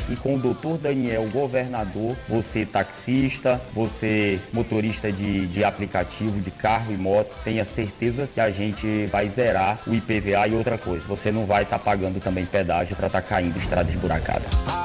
e com o doutor Daniel, governador, você taxista, você motorista de aplicativo, de carro e moto, tenha certeza que a gente vai zerar o IPVA. E outra coisa, você não vai estar pagando também pedágio para estar caindo em estrada esburacada.